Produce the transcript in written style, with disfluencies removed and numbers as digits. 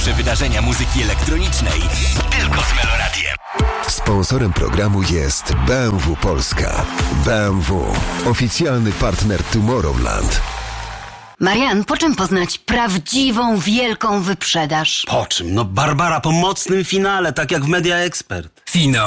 najlepsze wydarzenia muzyki elektronicznej tylko z Meloradiem. Sponsorem programu jest BMW Polska. BMW. Oficjalny partner Tomorrowland. Marian, po czym poznać prawdziwą, wielką wyprzedaż? Po czym? No Barbara, po mocnym finale, tak jak w Media Expert. Finał